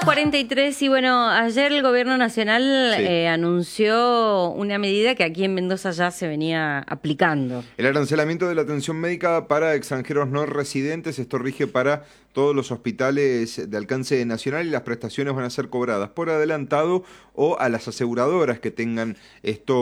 2:43 y bueno, ayer el gobierno nacional Sí. Anunció una medida que aquí en Mendoza ya se venía aplicando. El arancelamiento de la atención médica para extranjeros no residentes, esto rige para todos los hospitales de alcance nacional y las prestaciones van a ser cobradas por adelantado o a las aseguradoras que tengan esto